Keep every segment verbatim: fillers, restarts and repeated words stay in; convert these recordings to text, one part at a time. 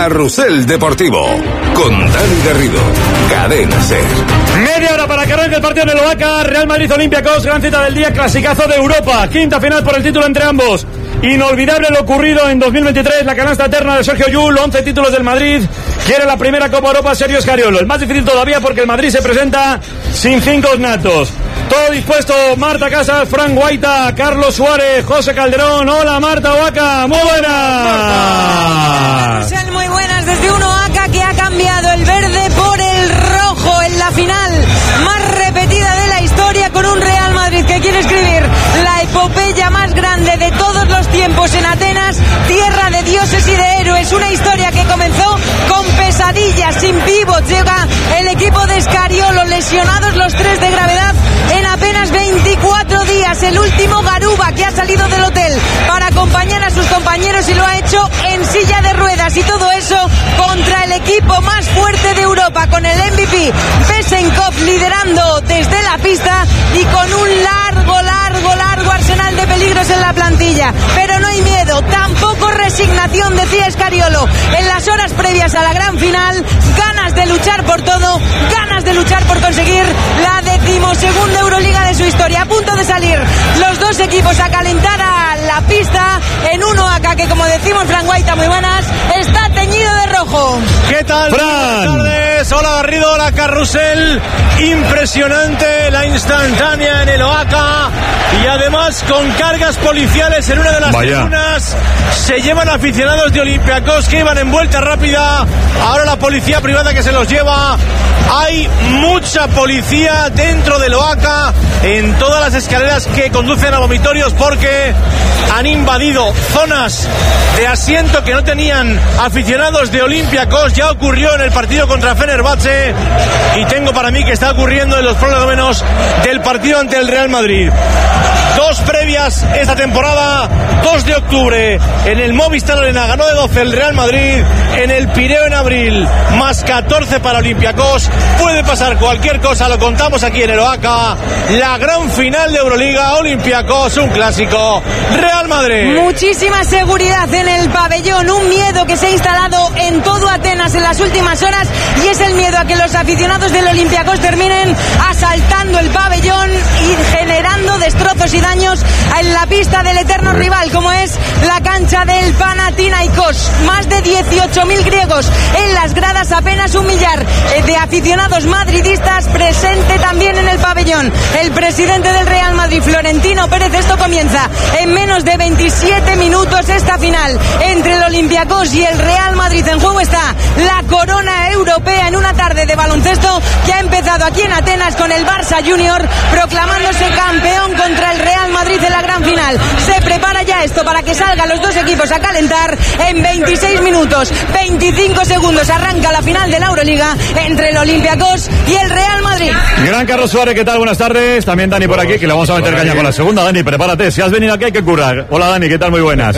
Carrusel Deportivo con Dani Garrido, Cadena SER. Media hora para que arranque el partido en el Oaca. Real Madrid Olympiacos, gran cita del día, clasicazo de Europa, quinta final por el título entre ambos. Inolvidable lo ocurrido en dos mil veintitrés, la canasta eterna de Sergio Llull, once títulos del Madrid. Quiere la primera Copa Europa Sergio Scariolo. El más difícil todavía porque el Madrid se presenta sin cinco natos. Todo dispuesto, Marta Casas, Frank Guaita, Carlos Suárez, José Calderón. Hola Marta, Oaca, muy buenas. Muy buenas desde un Oaca que ha cambiado el verde por el rojo en la final más repetida de la historia, con un Real Madrid que quiere escribir la epopeya más grande de todos los tiempos en Atenas, tierra de dioses y de héroes. Una historia que comenzó con pesadillas, sin pívot. Llega el equipo de Scariolo, lesionados los tres de gravedad en apenas veinticuatro días. El último Garuba, que ha salido del hotel para acompañar a sus compañeros, y lo ha hecho en silla de ruedas. Y todo eso contra el equipo más fuerte de Europa, con el M V P Besenkov liderando desde la pista y con un largo, largo, largo arsenal de peligros en la plantilla. Pero no hay miedo, tampoco resignación, decía Scariolo en las horas previas a la gran final. Ganas de luchar por todo, ganas de luchar por conseguir la decimosegunda Euroliga de su historia. A punto de salir los dos equipos a calentar a la pista en un Oaca que, como decimos, Fran Guaita, muy buenas, está teñido de rojo. ¿Qué tal? Fran. Buenas tardes, hola Garrido, hola Carrusel. Impresionante la instantánea en el Oaca, y además con cargas policiales en una de las Vaya. tribunas. Se llevan aficionados de Olympiacos que iban en vuelta rápida, ahora la policía privada que se los lleva. Hay mucha policía dentro del Oaca, en todas las escaleras que conducen a vomitorios, porque han invadido zonas de asiento que no tenían aficionados de Olympiacos. Ya ocurrió en el partido contra Fenerbahce, y tengo para mí que está ocurriendo en los prolegómenos del partido ante el Real Madrid. Dos previas esta temporada, dos de octubre en el Movistar Arena ganó de doce el Real Madrid, en el Pireo en abril más catorce para Olympiacos. Puede pasar cualquier cosa, lo contamos aquí en el Oaca. La gran final de Euroliga, Olympiacos, un clásico, Real Madrid. Muchísima seguridad en el pabellón, un miedo que se ha instalado en todo Atenas en las últimas horas, y es el miedo a que los aficionados del Olympiacos terminen asaltando el pabellón y generando destrozos y daños en la pista del eterno rival, como es la cancha del Panathinaikos. Más de dieciocho mil griegos en las gradas, apenas un millar de aficionados madridistas presente también en el pabellón. El presidente del Real Madrid, Florentino Pérez. Esto comienza en menos de veintisiete minutos, esta final entre el Olympiacos y el Real Madrid. En juego está la corona europea en una tarde de baloncesto que ha empezado aquí en Atenas con el Barça Junior proclamándose campeón contra el Real Madrid en la gran final. Se prepara ya esto para que salgan los dos equipos a calentar. En veintiséis minutos veinticinco segundos arranca la final de la Euroliga entre el Olympiacos y el Real Madrid. Gran Carlos Suárez, ¿qué tal? Buenas tardes. También Dani por aquí, que le vamos a meter caña con la segunda. Dani, prepárate, si has venido aquí hay que curar. Hola Dani, ¿qué tal? Muy buenas.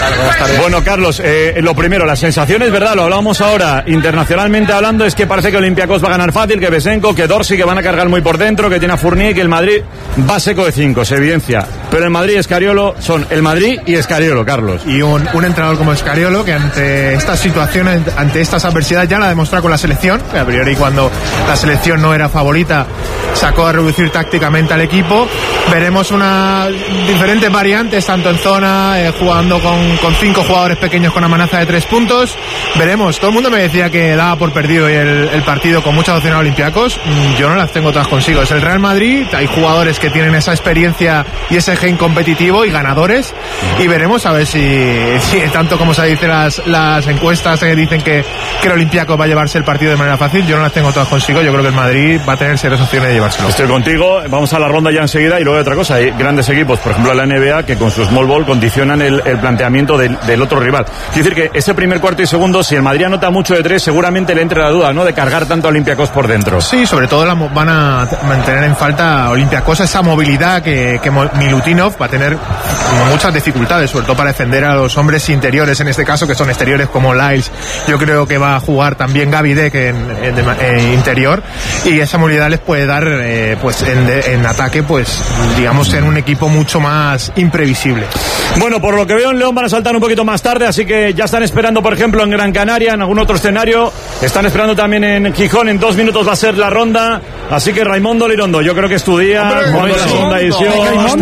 Bueno, Carlos, eh, lo primero, las sensaciones, ¿verdad? Lo hablábamos ahora, internacionalmente hablando, es que parece que Olympiacos va a ganar fácil, que Besenko, que Dorsey, que van a cargar muy por dentro, que tiene a Fournier, que el Madrid va seco de cinco, se evidencia. Pero el Madrid y Scariolo son el Madrid y Scariolo, Carlos. Y un, un entrenador como Scariolo, que ante estas situaciones, ante estas adversidades, ya la ha demostrado con la selección, que a priori cuando la selección no era favorita sacó a reducir tácticamente al equipo. Veremos unas diferentes variantes, tanto en zona, eh, jugando con, con cinco jugadores pequeños con amenaza de tres puntos. Veremos, todo el mundo me decía que daba por perdido el, el partido con muchas opciones a Olympiacos. Yo no las tengo todas consigo. Es el Real Madrid, hay jugadores que tienen esa experiencia y ese gen competitivo y ganadores, y veremos a ver si, si tanto como se dicen las, las encuestas que dicen que, que el Olympiacos va a llevarse el partido de manera fácil. Yo no las tengo todas consigo. Yo creo que el Madrid va a tener serias opciones de llevárselo. Estoy contigo, vamos a la ronda ya enseguida. Y luego otra cosa, hay grandes equipos, por ejemplo la N B A, que con su small ball condicionan el, el planteamiento del, del otro rival. Quiero decir que ese primer cuarto y segundo, si el Madrid anota mucho de tres, seguramente le entre la duda, ¿no?, de cargar tanto a Olympiacos por dentro. Sí, sobre todo la, van a mantener en falta a Olympiacos esa movilidad que, que Milutin Milinov va a tener muchas dificultades, sobre todo para defender a los hombres interiores, en este caso, que son exteriores como Lyles. Yo creo que va a jugar también Gaby Deck en, en, en interior, y esa movilidad les puede dar, eh, pues en, en ataque, pues digamos, en un equipo mucho más imprevisible. Bueno, por lo que veo en León van a saltar un poquito más tarde, así que ya están esperando, por ejemplo, en Gran Canaria, en algún otro escenario. Están esperando también en Gijón, en dos minutos va a ser la ronda. Así que Raimundo Lirondo, yo creo que estudia con la segunda edición.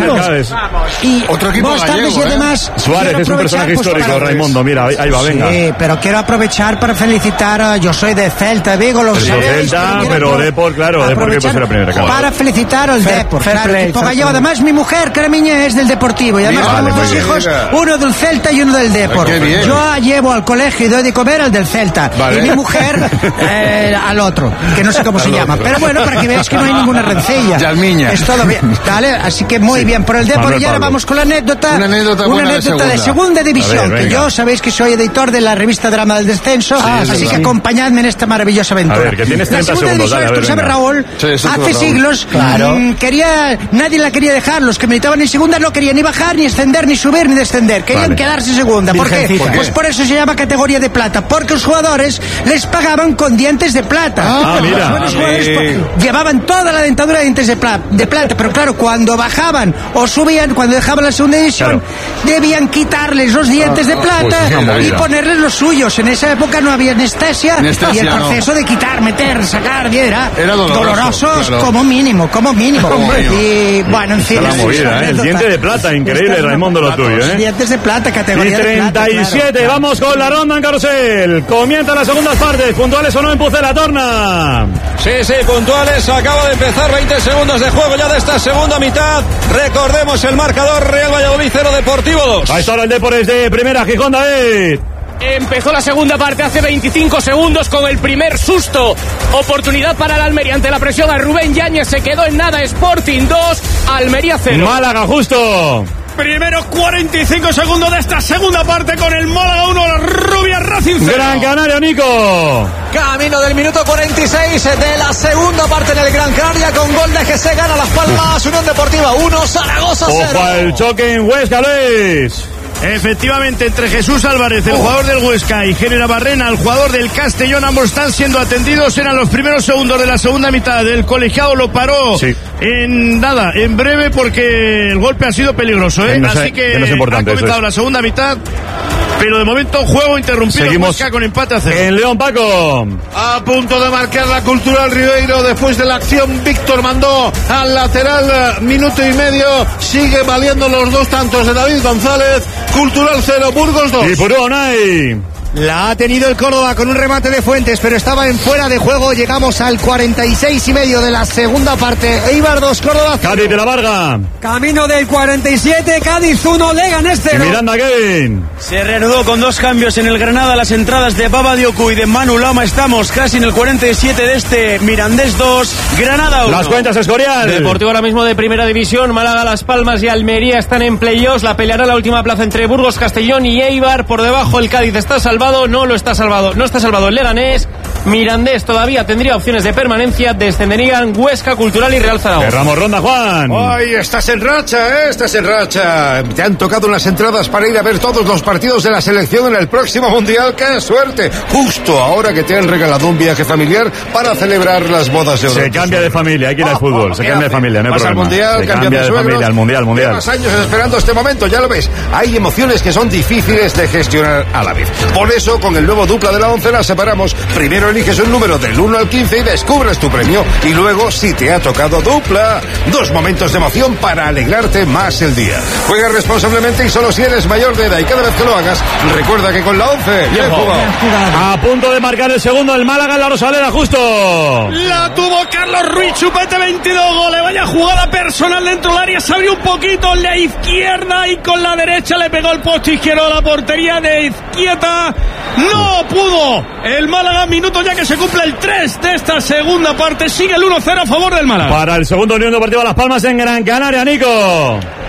Y otro equipo más gallego, tarde, si ¿eh? además Suárez es un personaje pues, histórico, para... Raimundo, mira, ahí va, venga. Sí, pero quiero aprovechar para felicitar a... Yo soy de Celta, Vigo, lo sabéis. Celta, pero, pero Depor, claro, Depor que pues la primera. Claro. Para felicitar al Depor, claro, play, equipo gallego. Además, mi mujer, Caramiña, es del Deportivo, y además tenemos dos hijos, uno del Celta y uno del Depor. Yo llevo al colegio y doy de comer al del Celta, vale. Y mi mujer eh, al otro, que no sé cómo se llama, pero bueno, para que veáis que no hay ninguna rencilla. Yalmiña. Es todo bien, ¿vale? Así que muy sí. bien por el Depor. Y ahora vamos con la anécdota, una anécdota, una anécdota de, segunda. de segunda división, ver, que yo sabéis que soy editor de la revista Drama del Descenso, sí, así que sí. acompañadme en esta maravillosa aventura. A ver, que tienes treinta la segunda segundos, división, dale, esto sabe Raúl, sí, hace Raúl. siglos, claro. mmm, quería, nadie la quería dejar, los que militaban en segunda no querían ni bajar, ni ascender, ni subir, ni descender, querían vale. quedarse en segunda. ¿Por qué? ¿Por qué? Pues por eso se llama categoría de plata, porque los jugadores les pagaban con dientes de plata. Ah, los mira. buenos jugadores sí. llevaban toda la dentadura de dientes de, pla de plata, pero claro, cuando bajaban o subían, cuando dejaban la segunda división, claro. debían quitarles los dientes de plata pues, y ponerles los suyos. En esa época no había anestesia, anestesia y el proceso no. de quitar, meter, sacar, era, era doloroso, dolorosos claro. como mínimo, como mínimo. Como y bueno, en fin. La movida, ¿eh? El diente de plata, increíble, Raimundo, lo tuyo, ¿eh? Dientes de plata, categoría y treinta y siete, de plata, claro. Vamos con la ronda en carrusel. Comienza las segundas partes, puntuales o no en Pucela Torna. Sí, sí, puntuales, acaba de empezar veinte segundos de juego ya de esta segunda mitad. Recordemos el marcador: Real Valladolid cero, Deportivo dos. Ahí está ahora el Depor de primera, Gijón, David. Empezó la segunda parte hace veinticinco segundos con el primer susto. Oportunidad para el Almería ante la presión a Rubén Yáñez. Se quedó en nada. Sporting dos, Almería cero. Málaga, justo. Primeros cuarenta y cinco segundos de esta segunda parte con el Málaga uno, Rubia Racing cero. Gran Canaria, Nico. Camino del minuto cuarenta y seis de la segunda parte en el Gran Canaria con gol de G C. Gana Las Palmas, Unión Deportiva uno, Zaragoza cero. Ojo al choque en Huesca, Luis. Efectivamente, entre Jesús Álvarez, el oh. jugador del Huesca, y Génera Barrena, el jugador del Castellón, ambos están siendo atendidos. Eran los primeros segundos de la segunda mitad. El colegiado lo paró sí. en nada, en breve, porque el golpe ha sido peligroso, ¿eh? No sé, así que, que no es ha comenzado la segunda mitad. Pero de momento juego interrumpido. Seguimos Huesca con empate a cero. En León, Paco. A punto de marcar la Cultural Ribeiro después de la acción. Víctor mandó al lateral, minuto y medio. Sigue valiendo los dos tantos de David González. Cultural cero, Burgos dos. Y por Unai. La ha tenido el Córdoba con un remate de Fuentes, pero estaba en fuera de juego. Llegamos al cuarenta y seis y medio de la segunda parte. Eibar dos, Córdoba cero. Cádiz de la Varga. Camino del cuarenta y siete, Cádiz uno, Leganés cero. Miranda, Kevin. Se reanudó con dos cambios en el Granada las entradas de Baba Dioku y de Manu Lama. Estamos casi en el cuarenta y siete de este. Mirandés dos, Granada uno. Las cuentas, Escorial. Deportivo ahora mismo de primera división. Málaga, Las Palmas y Almería están en playoffs. La peleará la última plaza entre Burgos, Castellón y Eibar. Por debajo el Cádiz está salvado, no lo está salvado, no está salvado el Leganés. Mirandés todavía tendría opciones de permanencia. Descenderían Huesca, Cultural y Real Zaragoza. Cerramos ronda, Juan. Ay, estás en racha, ¿eh? Estás en racha. Te han tocado unas entradas para ir a ver todos los partidos de la selección en el próximo Mundial. ¡Qué suerte! Justo ahora que te han regalado un viaje familiar para celebrar las bodas de oro. Se cambia de familia, hay que ir al fútbol. Se cambia de familia, no hay problema. Al mundial, Se cambia cambia de, de familia, al mundial, al mundial. Llevas años esperando este momento, ya lo ves. Hay emociones que son difíciles de gestionar a la vez. Por eso, con el nuevo Dupla de la once las separamos. Primero eliges un número del uno al quince y descubres tu premio. Y luego, si te ha tocado Dupla, dos momentos de emoción para alegrarte más el día. Juega responsablemente y solo si eres mayor de edad. Y cada vez que lo hagas, recuerda que con la once, bien jugado. A punto de marcar el segundo el Málaga en la Rosaleda, justo. La tuvo Carlos Ruiz, chupete veintidós goles. Vaya jugada personal dentro del área. Se abrió un poquito la izquierda y con la derecha le pegó el poste izquierdo a la portería de Izquieta. No pudo el Málaga, minuto ya que se cumple el tres de esta segunda parte. Sigue el uno cero a favor del Málaga. Para el segundo Unión Deportiva Las Palmas en Gran Canaria, Nico.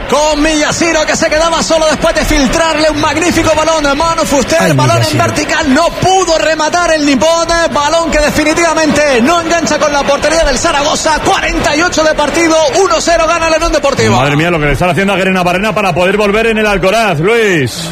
con Millasiro, que se quedaba solo después de filtrarle un magnífico balón a Manu Fuster. Ay, balón Millasiro en vertical, no pudo rematar el nipón. Balón que definitivamente no engancha con la portería del Zaragoza. cuarenta y ocho de partido, uno cero gana el Unión Deportiva. Madre mía, lo que le están haciendo a Guerena Barrena para poder volver en el Alcoraz, Luis.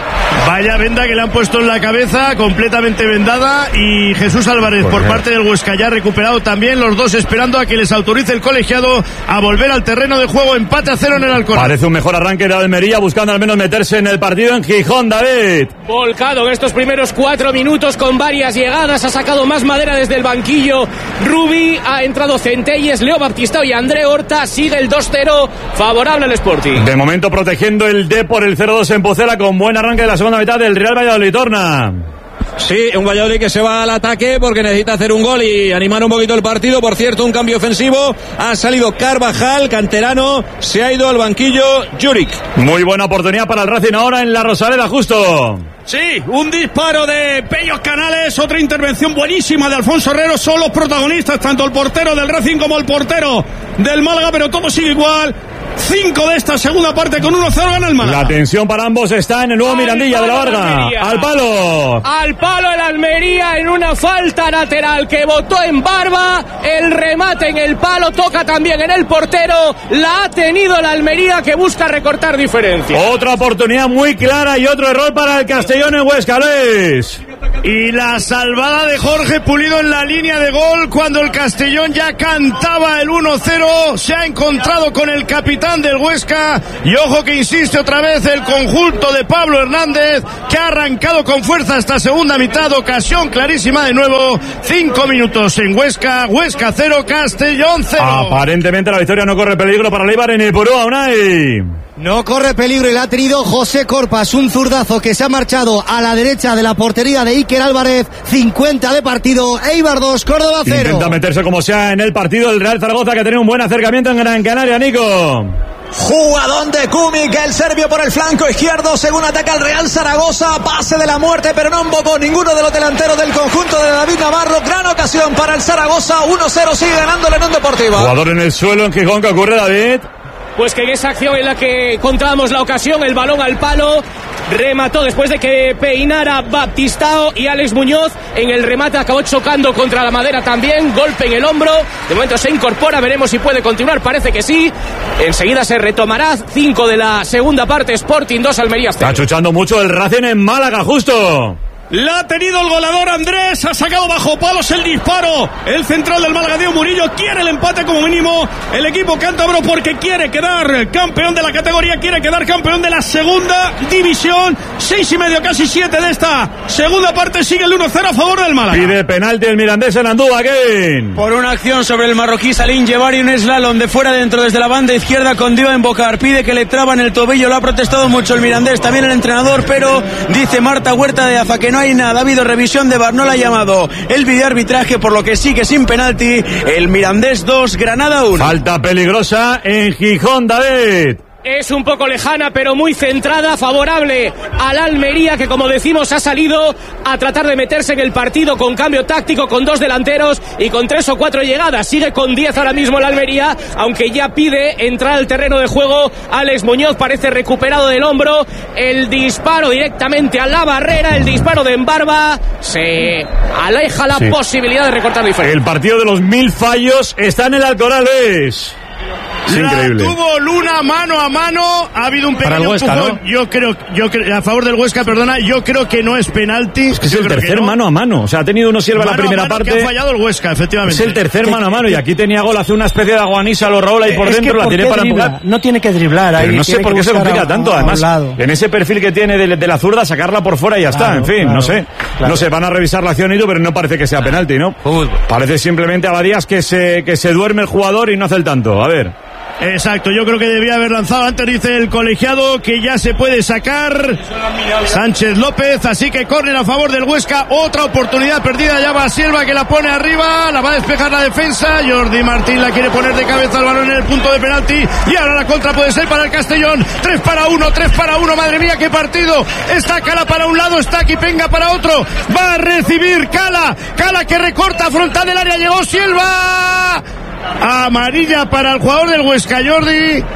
Vaya venda que le han puesto en la cabeza, completamente vendada, y Jesús Álvarez por, por parte del Huesca ya ha recuperado también, los dos esperando a que les autorice el colegiado a volver al terreno de juego. Empate a cero en el Alcoraz. Parece un mejor arranque de Almería, buscando al menos meterse en el partido en Gijón, David. Volcado en estos primeros cuatro minutos con varias llegadas, ha sacado más madera desde el banquillo Rubi, ha entrado Centelles, Leo Baptistao y André Horta. Sigue el dos cero favorable al Sporting. De momento protegiendo el D por el cero dos en Pucela, con buen arranque de la segunda mitad del Real Valladolid. Torna. Sí, un Valladolid que se va al ataque porque necesita hacer un gol y animar un poquito el partido. Por cierto, un cambio ofensivo. Ha salido Carvajal, canterano. Se ha ido al banquillo Juric. Muy buena oportunidad para el Racing ahora en la Rosaleda, justo. Sí, un disparo de Pellos Canales, otra intervención buenísima de Alfonso Herrero. Son los protagonistas, tanto el portero del Racing como el portero del Málaga, pero todo sigue igual. Cinco de esta segunda parte, con uno cero gana el Málaga. La tensión para ambos está en el nuevo al Mirandilla de la Varga. Al palo. Al palo el Almería en una falta lateral que botó en Barba. El remate en el palo, toca también en el portero. La ha tenido el Almería, que busca recortar diferencia. Otra oportunidad muy clara y otro error para el Castellón en Huesca, Luis. Y la salvada de Jorge Pulido en la línea de gol cuando el Castellón ya cantaba el uno cero. Se ha encontrado con el capitán del Huesca y ojo que insiste otra vez el conjunto de Pablo Hernández, que ha arrancado con fuerza esta segunda mitad. Ocasión clarísima de nuevo. Cinco minutos en Huesca. Huesca cero, Castellón cero. Aparentemente la victoria no corre peligro para el Eibar en Ipurúa, Unai. No corre peligro y la ha tenido José Corpas, un zurdazo que se ha marchado a la derecha de la portería de Iker Álvarez. Cincuenta de partido, Eibar dos, Córdoba cero. Intenta meterse como sea en el partido el Real Zaragoza, que ha tenido un buen acercamiento en Gran Canaria, Nico. Jugadón de Kumic, el serbio por el flanco izquierdo, según ataca el Real Zaragoza. Pase de la muerte, pero no embocó ninguno de los delanteros del conjunto de David Navarro. Gran ocasión para el Zaragoza, uno cero, sigue ganando el Unión Deportiva. Jugador en el suelo en Gijón, ¿qué ocurre, David? Pues que en esa acción en la que encontrábamos la ocasión, el balón al palo, remató después de que peinara Baptistao, y Alex Muñoz en el remate acabó chocando contra la madera también, golpe en el hombro. De momento se incorpora, veremos si puede continuar, parece que sí. Enseguida se retomará. Cinco de la segunda parte, Sporting dos, Almería cero. Está chuchando mucho el Racing en Málaga, justo. La ha tenido el goleador Andrés, ha sacado bajo palos el disparo. El central del Málaga, Diego Murillo, quiere el empate como mínimo. El equipo cántabro, porque quiere quedar campeón de la categoría, quiere quedar campeón de la segunda división. Seis y medio, casi siete de esta segunda parte. Sigue el uno cero a favor del Málaga. Pide penalti el mirandés en Andúa, Kevin. Por una acción sobre el marroquí Salín Llevari, un slalom de fuera dentro desde la banda izquierda con Dio en Bocar. Pide que le traban el tobillo, lo ha protestado mucho el mirandés, también el entrenador, pero dice Marta Huerta de Afa que no hay nada. Ha habido revisión de V A R, no la ha llamado el videoarbitraje, por lo que sigue sin penalti. El Mirandés dos, Granada uno. Falta peligrosa en Gijón, David. Es un poco lejana, pero muy centrada, favorable al Almería, que como decimos ha salido a tratar de meterse en el partido con cambio táctico, con dos delanteros y con tres o cuatro llegadas. Sigue con diez ahora mismo el Almería, aunque ya pide entrar al terreno de juego. Alex Muñoz parece recuperado del hombro. El disparo directamente a la barrera, el disparo de Embarba. Se aleja la sí. posibilidad de recortar diferencia. El partido de los mil fallos está en el Alcoraz, Luis. Es increíble. La tuvo Luna mano a mano. Ha habido un pequeño Huesca, empujón. ¿no? Yo creo, yo creo, a favor del Huesca, perdona, yo creo que no es penalti. Es que es yo el tercer no. mano a mano. O sea, ha tenido uno Silva la primera parte. Que ha fallado el Huesca, efectivamente. Es el tercer mano a mano. Y aquí tenía gol, hace una especie de aguanisa, lo Raúl ahí por es dentro, que la tiene para dribla? empujar. No tiene que driblar ahí. Pero no sé por qué se complica a, tanto. Además, en ese perfil que tiene de, de la zurda, sacarla por fuera y ya claro, está. En fin, claro, no sé. Claro. No sé, van a revisar la acción y todo, pero no parece que sea penalti, ¿no? Uy. Parece simplemente a Badías que se, que se duerme el jugador y no hace el tanto. A ver. Exacto, yo creo que debía haber lanzado antes, dice el colegiado, que ya se puede sacar Sánchez López, así que córner a favor del Huesca. Otra oportunidad perdida, ya va Silva, que la pone arriba, la va a despejar la defensa. Jordi Martín la quiere poner de cabeza al balón en el punto de penalti, y ahora la contra puede ser para el Castellón. Tres para uno, tres para uno, madre mía, qué partido. Está Cala para un lado, está Kipenga para otro, va a recibir Cala, Cala que recorta frontal del área, llegó Silva. Amarilla para el jugador del Huesca, Jordi.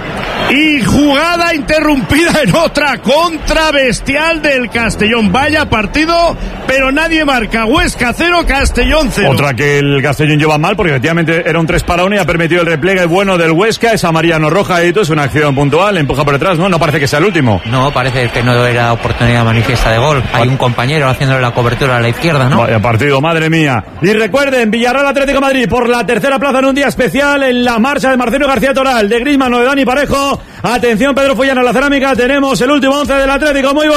Y jugada interrumpida en otra contra bestial del Castellón. Vaya partido, pero nadie marca. Huesca cero, Castellón cero. Otra que el Castellón lleva mal, porque efectivamente era un tres para uno y ha permitido el repliegue bueno del Huesca. Esa Mariano Roja, y todo es una acción puntual, empuja por detrás, ¿no? No parece que sea el último. No, parece que no era oportunidad manifiesta de gol. Hay un compañero haciéndole la cobertura a la izquierda, ¿no? Vaya partido, madre mía. Y recuerden, Villarreal Atlético de Madrid por la tercera plaza en un día especial en la marcha de Marcelo García Toral, de Griezmann o de Dani Parejo. Atención, Pedro Fullano, la cerámica, tenemos el último once del Atlético. Muy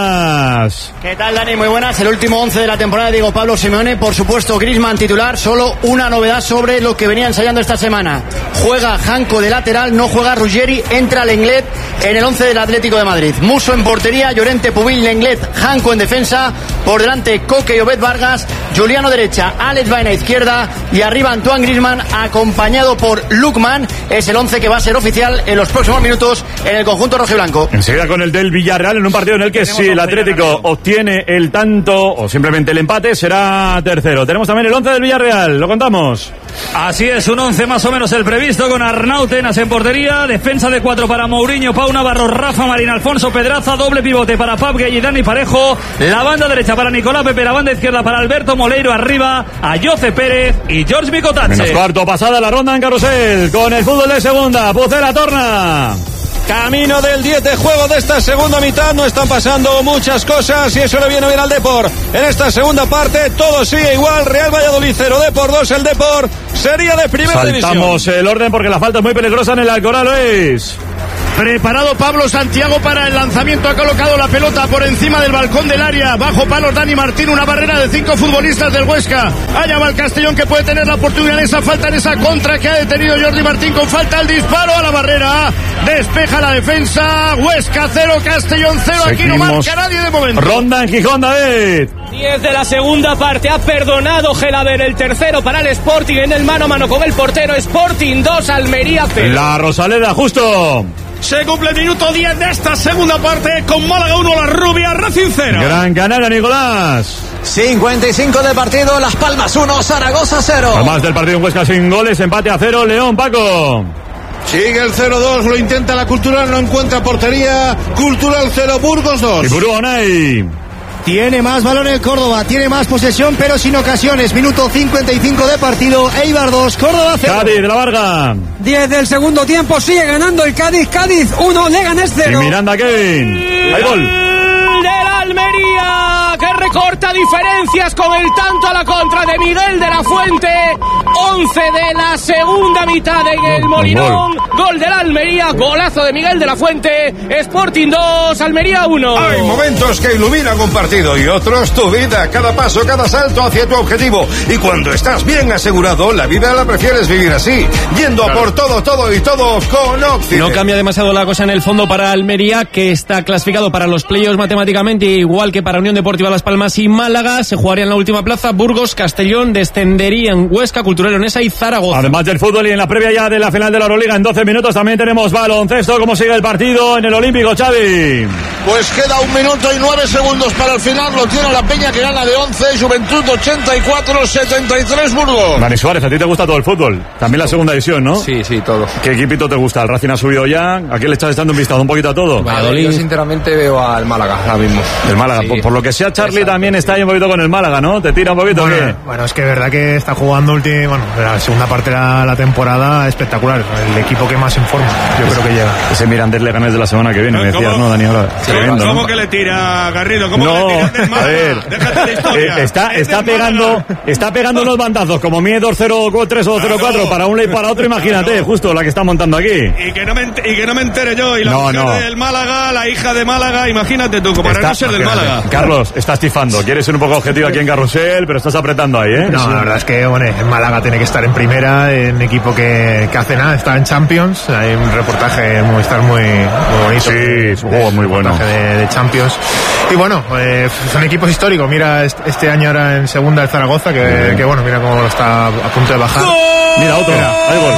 buenas. ¿Qué tal, Dani? Muy buenas. El último once de la temporada de Diego Pablo Simeone. Por supuesto, Griezmann titular. Solo una novedad sobre lo que venía ensayando esta semana. Juega Janko de lateral, no juega Ruggeri. Entra Lenglet en el once del Atlético de Madrid. Musso en portería, Llorente, Pubil, Lenglet, Janko en defensa. Por delante, Coque y Obed Vargas. Juliano derecha, Alex Baena izquierda. Y arriba Antoine Griezmann, acompañado por Lukman. Es el once que va a ser oficial en los próximos minutos en el conjunto rojiblanco. Enseguida con el del Villarreal, en un partido en el que si el Atlético obtiene el tanto o simplemente el empate, será tercero. Tenemos también el once del Villarreal, lo contamos. Así es, un once más o menos el previsto, con Arnau Tenas en portería, defensa de cuatro para Mourinho, Pau Navarro, Rafa Marín, Alfonso Pedraza, doble pivote para Pab Gay y Dani Parejo, la banda derecha para Nicolás Pepe, la banda izquierda para Alberto Moleiro, arriba a Jose Pérez y George Micotache. Menos cuarto, pasada la ronda en Carrusel, con el fútbol de segunda, Pucela Torna. Camino del diez de juego de esta segunda mitad, no están pasando muchas cosas y eso le viene bien al Depor. En esta segunda parte todo sigue igual, Real Valladolid cero, Depor dos, el Depor sería de primera división. Saltamos el orden porque la falta es muy peligrosa en el Alcoraz, Luis. Preparado Pablo Santiago para el lanzamiento, ha colocado la pelota por encima del balcón del área, bajo palos Dani Martín, una barrera de cinco futbolistas del Huesca. Allá va el Castellón, que puede tener la oportunidad en esa falta, en esa contra que ha detenido Jordi Martín con falta, el disparo a la barrera, despeja la defensa. Huesca cero, Castellón cero. Aquí no marca nadie de momento. Ronda en Gijón, David. diez de la segunda parte, ha perdonado Gelaber, el tercero para el Sporting en el mano a mano con el portero. Sporting dos, Almería cero. La Rosaleda, justo. Se cumple el minuto diez de esta segunda parte, con Málaga uno, la Rubia, Racing cero. Gran Canaria, Nicolás. cincuenta y cinco de partido, Las Palmas uno, Zaragoza cero. Además del partido en Huesca sin goles, empate a cero, León, Paco. Sigue el cero dos, lo intenta la Cultural, no encuentra portería. Cultural cero, Burgos dos. Y Burgonay. Tiene más balón el Córdoba, tiene más posesión, pero sin ocasiones. Minuto cincuenta y cinco de partido, Eibar dos, Córdoba cero. Cádiz de la Varga. diez del segundo tiempo, sigue ganando el Cádiz. Cádiz uno, Leganés cero. Y Miranda, Kevin. Hay gol. Del Almería, que recorta diferencias con el tanto a la contra de Miguel de la Fuente. once de la segunda mitad en el Molinón. Gol del Almería, golazo de Miguel de la Fuente. Sporting dos, Almería uno. Hay momentos que iluminan un partido y otros tu vida. Cada paso, cada salto hacia tu objetivo. Y cuando estás bien asegurado, la vida la prefieres vivir así, yendo a por todo, todo y todo con Occident. No cambia demasiado la cosa en el fondo para Almería, que está clasificado para los playoffs matemáticamente, igual que para Unión Deportiva Las Palmas y Málaga. Se jugaría en la última plaza. Burgos, Castellón descenderían, Huesca, Cultural Leonesa y Zaragoza. Además del fútbol y en la previa ya de la final de la Euroliga, en doce minutos también tenemos baloncesto. ¿Cómo sigue el partido en el Olímpico, Xavi? Pues queda un minuto y nueve segundos para el final. Lo tiene la Peña, que gana de once. Juventud ochenta y cuatro, setenta y tres Burgos. Dani Suárez, a ti te gusta todo el fútbol. También la segunda división, ¿no? Sí, sí, todo. ¿Qué equipito te gusta? ¿El Racing ha subido ya? ¿A quién le estás echando un vistazo un poquito a todo? Valladolid. Yo sinceramente veo al Málaga ahora mismo. El Málaga, sí. por, por lo que sea, Charlie Exacto. también está ahí un poquito con el Málaga, ¿no? ¿Te tira un poquito? Bueno, ¿qué? bueno, es que es verdad que está jugando último, bueno, la segunda parte de la, la temporada espectacular. El equipo que más en forma, yo es, creo que llega. Ese Mirandés Leganés de la semana que viene, me decías, ¿no, Dani? Ahora, sí, tremendo, ¿Cómo ¿no? que le tira Garrido? ¿Cómo no, que le tira del Málaga? A ver, déjate de historia. Eh, está, está pegando, está pegando los bandazos, como mide dos cero tres o dos cero cuatro, para uno y para otro, imagínate, claro. justo la que está montando aquí. Y que no me, y que no me entere yo, y la no, mujer no. del Málaga, la hija de Málaga, imagínate tú, para está, no ser del Málaga. Carlos, estás tifando, quieres ser un poco objetivo aquí en Carrusel, pero estás apretando ahí, ¿eh? No, sí. la verdad es que, bueno, en Málaga tiene que estar en primera, en equipo que, que hace nada, está en Champions, hay un reportaje en Movistar muy, muy bonito. Sí, es un juego muy bueno. De, de Champions. Y bueno, eh, son equipos históricos, mira este año ahora en segunda el Zaragoza, que, sí. que bueno, mira cómo está a punto de bajar. ¡Gol! Mira, otro, mira, ahí gol.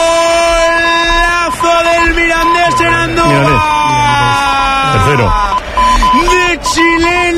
Golazo del Mirandés en Andorra. Tercero. De chilena.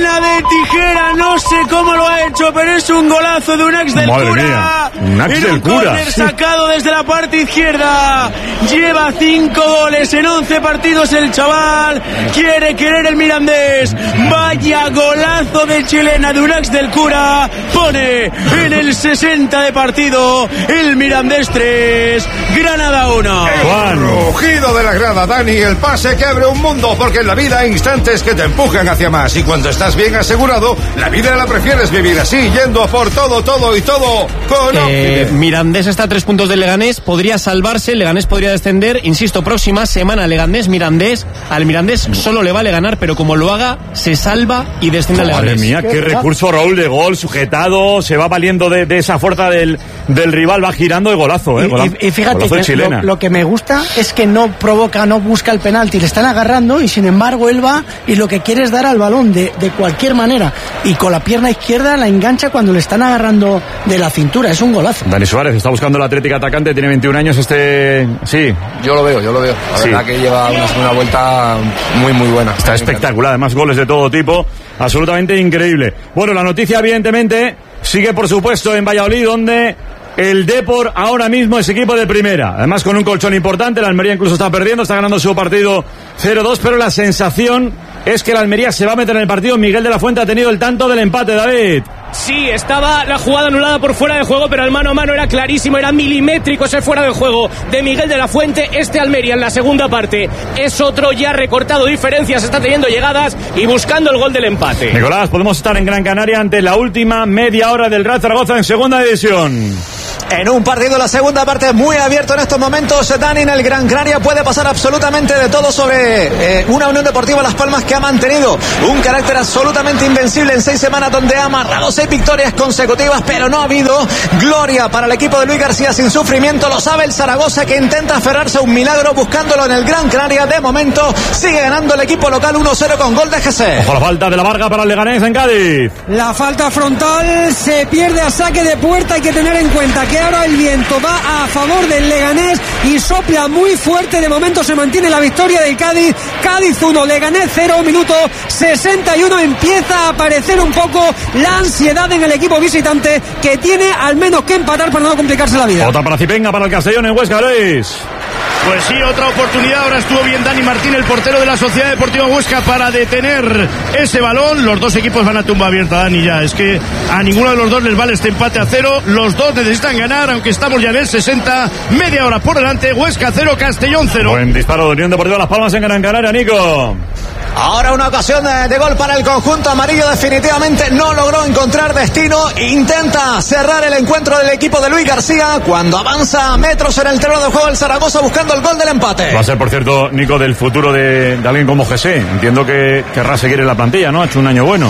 Pierna de tijera, no sé cómo lo ha hecho, pero es un golazo de un ex del Madre Cura. Mía, un ex del un Cura. córner sacado desde la parte izquierda. Lleva cinco goles en once partidos el chaval. Quiere querer el Mirandés. Vaya golazo de chilena de un ex del Cura. Pone en el sesenta de partido el Mirandés tres, Granada uno. Juan. Rugido de la grada, Dani, el pase que abre un mundo, porque en la vida hay instantes que te empujan hacia más, y cuando estás bien asegurado, la vida la prefieres vivir así, yendo a por todo, todo y todo con eh, Mirandés está a tres puntos del Leganés, podría salvarse, Leganés podría descender, insisto, próxima semana Leganés-Mirandés, al Mirandés solo le vale ganar, pero como lo haga, se salva y desciende al Leganés. Madre mía, qué recurso, Raúl, de gol, sujetado, se va valiendo de, de esa fuerza del, del rival, va girando de golazo, eh, golazo, y, y fíjate golazo que lo, lo que me gusta es que no provoca, no busca el penalti, le están agarrando y sin embargo él va y lo que quiere es dar al balón de, de cualquier manera, y con la pierna izquierda la engancha cuando le están agarrando de la cintura, es un golazo. Dani Suárez está buscando la Atlética atacante, tiene veintiún años, este... Sí. Yo lo veo, yo lo veo. La sí. verdad que lleva una segunda vuelta muy, muy buena. Está espectacular, además goles de todo tipo, absolutamente increíble. Bueno, la noticia evidentemente sigue por supuesto en Valladolid, donde el Depor ahora mismo es equipo de primera, además con un colchón importante. La Almería incluso está perdiendo, está ganando su partido cero dos, pero la sensación es que la Almería se va a meter en el partido. Miguel de la Fuente ha tenido el tanto del empate, David. Sí, estaba la jugada anulada por fuera de juego, pero el mano a mano era clarísimo, era milimétrico ese fuera de juego de Miguel de la Fuente. Este Almería en la segunda parte es otro, ya recortado diferencias, está teniendo llegadas y buscando el gol del empate. Nicolás, podemos estar en Gran Canaria ante la última media hora del Real Zaragoza en segunda división. En un partido, la segunda parte muy abierto en estos momentos, Dani, en el Gran Canaria puede pasar absolutamente de todo sobre eh, una Unión Deportiva Las Palmas que ha mantenido un carácter absolutamente invencible en seis semanas, donde ha amarrado seis victorias consecutivas, pero no ha habido gloria para el equipo de Luis García sin sufrimiento. Lo sabe el Zaragoza, que intenta aferrarse a un milagro buscándolo en el Gran Canaria. De momento sigue ganando el equipo local uno cero con gol de G C. Ojo la falta de la Varga para el Leganés en Cádiz. La falta frontal se pierde a saque de puerta. Hay que tener en cuenta que ahora el viento va a favor del Leganés y sopla muy fuerte. De momento se mantiene la victoria del Cádiz. Cádiz uno, Leganés cero, minuto sesenta y uno. Empieza a aparecer un poco la ansiedad en el equipo visitante, que tiene al menos que empatar para no complicarse la vida. Otra para Cipenga, para el Castellón en Huesca, Luis. Pues sí, otra oportunidad. Ahora estuvo bien Dani Martín, el portero de la Sociedad Deportiva Huesca, para detener ese balón. Los dos equipos van a tumba abierta, Dani, ya. Es que a ninguno de los dos les vale este empate a cero. Los dos necesitan ganar, aunque estamos ya en el sesenta. Media hora por delante. Huesca cero, Castellón cero. Buen disparo de Unión Deportiva Las Palmas en Gran Canaria, Nico. Ahora una ocasión de, de gol para el conjunto amarillo. Definitivamente no logró encontrar destino. Intenta cerrar el encuentro del equipo de Luis García cuando avanza metros en el terreno de juego el Zaragoza buscando el gol del empate. Va a ser, por cierto, Nico, del futuro de, de alguien como José. Entiendo que querrá seguir en la plantilla, ¿no? Ha hecho un año bueno.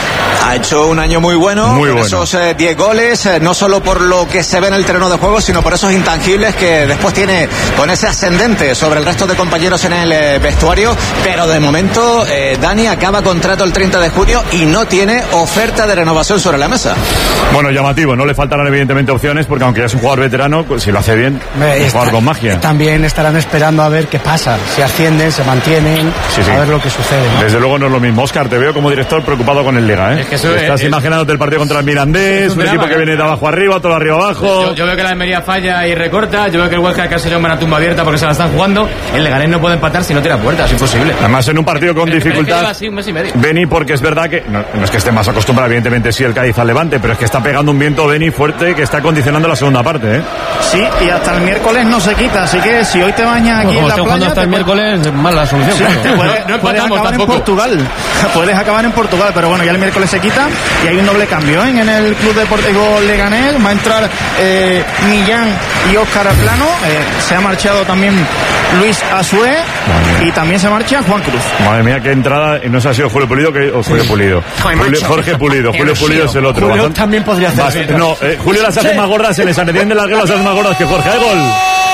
Ha hecho un año muy bueno, muy por bueno. esos eh, diez goles, eh, no solo por lo que se ve en el terreno de juego, sino por esos intangibles que después tiene con ese ascendente sobre el resto de compañeros en el eh, vestuario. Pero de momento eh, Dani acaba contrato el treinta de junio y no tiene oferta de renovación sobre la mesa. Bueno, llamativo, no le faltarán evidentemente opciones, porque aunque ya es un jugador veterano, pues, si lo hace bien, es un jugador con magia. También estarán esperando a ver qué pasa, si ascienden, se mantienen, sí, sí. a ver lo que sucede, ¿no? Desde luego no es lo mismo. Óscar, te veo como director preocupado con el Liga, ¿eh? Es que eso Estás es, imaginándote el partido contra el Mirandés, un equipo que viene de abajo arriba, todo arriba abajo. Yo, yo veo que la Almería falla y recorta, yo veo que el Huesca y el Castellón van a tumba abierta porque se la están jugando. El Leganés no puede empatar si no tira puerta, es imposible. Además, en un partido con Pero, dificultad. pero es que lleva así un mes y medio. Beni, porque es verdad que no, no es que esté más acostumbrado, evidentemente sí, el Cádiz al Levante, pero es que está pegando un viento Beni fuerte que está condicionando la segunda parte, ¿eh? Sí, y hasta el miércoles no se quita, así que si hoy te bañas aquí Como en la playa, hasta el miércoles, puede... mala solución. Sí, claro. te puede, no puedes acabar tampoco. en Portugal. Puedes acabar en Portugal, pero bueno, ya el miércoles se quita y hay un doble cambio, ¿eh? En el Club Deportivo Leganés va a entrar eh, Millán y Óscar Plano. Eh, se ha marchado también Luis Asué y también se marcha Juan Cruz. Madre mía, qué entrada. No sé si ha sido Julio Pulido que, o Julio Pulido. Julio, Jorge Pulido. Julio Pulido es el otro. Julio Bastante... también podría hacer. Bast... No, eh, Julio las hace más gordas, se les entiende las guerras las más gordas que Jorge. ¡Hay gol!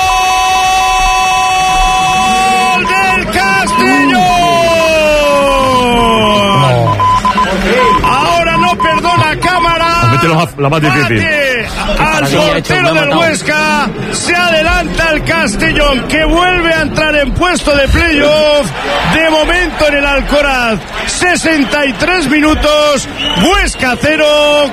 ¡Gol del Castellón! Ahora no perdona cámara. Este es lo más, lo más difícil. Al portero del Huesca, se adelanta el Castellón, que vuelve a entrar en puesto de playoff. De momento en el Alcoraz, sesenta y tres minutos, Huesca cero,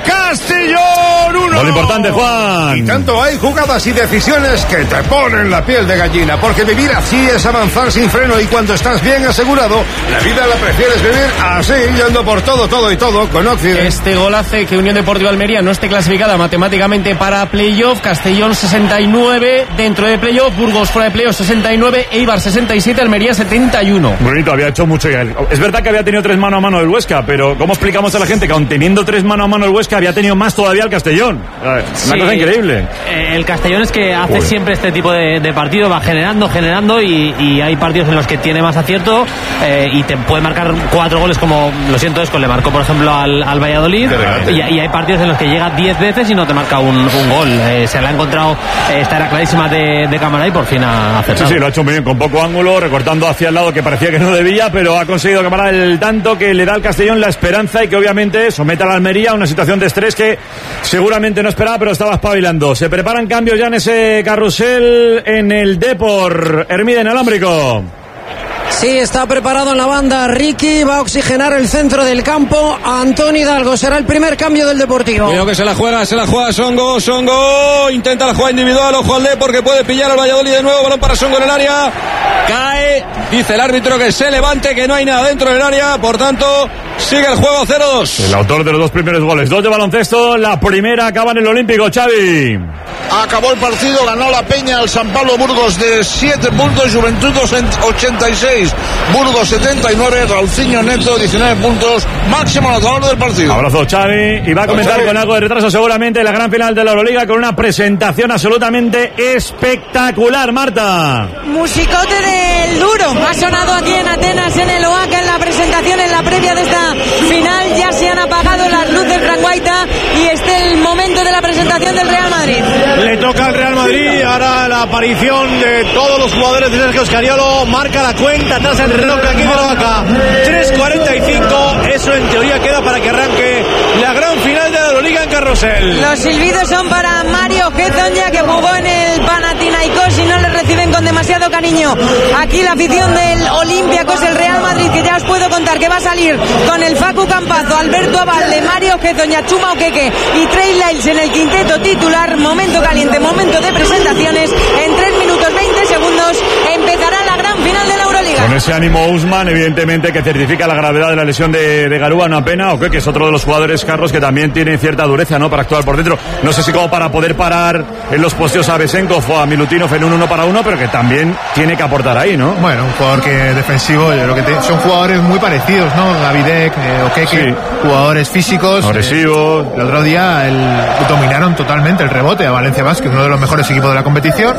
Castellón uno. Lo importante, Juan. Y tanto hay jugadas y decisiones que te ponen la piel de gallina, porque vivir así es avanzar sin freno, y cuando estás bien asegurado, la vida la prefieres vivir así, yendo por todo, todo y todo con Occident. Este gol hace que Unión Deportiva Almería no esté clasificada matemáticamente para playoff. Castellón sesenta y nueve dentro de playoff, Burgos fuera de playoff sesenta y nueve, Eibar sesenta y siete, Almería setenta y uno. Bonito, había hecho mucho. Es verdad que había tenido tres mano a mano el Huesca, pero ¿cómo explicamos a la gente que aun teniendo tres mano a mano el Huesca había tenido más todavía el Castellón? Una Sí, cosa increíble. Eh, el Castellón es que hace Joder. siempre este tipo de, de partido, va generando, generando y, y hay partidos en los que tiene más acierto eh, y te puede marcar cuatro goles, como lo siento Esco le marcó por ejemplo al, al Valladolid, y, y hay partidos en los que llega diez veces y no te marca un, un gol. Eh, se le ha encontrado, eh, esta era clarísima de, de cámara y por fin ha acertado. Sí, sí, lo ha hecho muy bien, con poco ángulo, recortando hacia el lado que parecía que no debía, pero ha conseguido camarar el tanto que le da al Castellón la esperanza y que obviamente somete a la Almería a una situación de estrés que seguramente no esperaba, pero estaba espabilando. Se preparan cambios ya en ese carrusel en el Depor. Hermida Inalámbrico. Sí, está preparado en la banda Ricky, va a oxigenar el centro del campo. Antonio Hidalgo será el primer cambio del Deportivo. Creo que se la juega, se la juega Songo, Songo intenta la jugada individual, ojo al Depor que puede pillar al Valladolid de nuevo, balón para Songo en el área, cae, dice el árbitro que se levante, que no hay nada dentro del área, por tanto sigue el juego cero dos. El autor de los dos primeros goles, dos de baloncesto, la primera acaba en el Olímpico, Xavi. Acabó el partido, ganó la Peña al San Pablo Burgos de siete puntos, Juventud ochenta y seis, Burgos setenta y nueve, Rauciño Neto diecinueve puntos, máximo anotador del partido. Abrazo, Xavi, y va a comenzar con algo de retraso seguramente la gran final de la Euroliga con una presentación absolutamente espectacular, Marta. Musicote del duro ha sonado aquí en Atenas, en el Oaca, en la presentación, en la previa de esta final. Ya se han apagado las luces, Frank Guaita, y este el momento de la presentación del Real Madrid. Le toca al Real Madrid, ahora la aparición de todos los jugadores de Sergio Scariolo, marca la cuenta atrás el reloj de aquí de Oaca, tres cuarenta y cinco, eso en teoría queda para que arranque la gran final de la Euroliga en Carrusel. Los silbidos son para Mario Hezonja, que jugó en el Panathinaikos y no le reciben con demasiado cariño. Aquí la afición del Olympiacos, el Real Madrid, que ya os puedo contar que va a salir con el Facu Campazo, Alberto Abalde, Mario Hezonja, Chuma Okeke y Trey Lyles en el quinteto titular. Momento caliente, momento de presentaciones. En tres minutos veinte segundos empezará la gran final de la Euroliga. Con ese ánimo Usman, evidentemente, que certifica la gravedad de la lesión de, de Garúa, una pena, o que es otro de los jugadores, Carlos, que también tiene cierta dureza, ¿no?, para actuar por dentro. No sé si como para poder parar en los posteos a Besenkov o a Milutinov en un uno para uno, pero que también tiene que aportar ahí, ¿no? Bueno, un jugador que defensivo, yo creo que te, son jugadores muy parecidos, ¿no? Gavidec, eh, Okeke, sí. Jugadores físicos. Agresivos. Eh, el otro día el, dominaron totalmente el rebote a Valencia Basket, uno de los mejores equipos de la competición,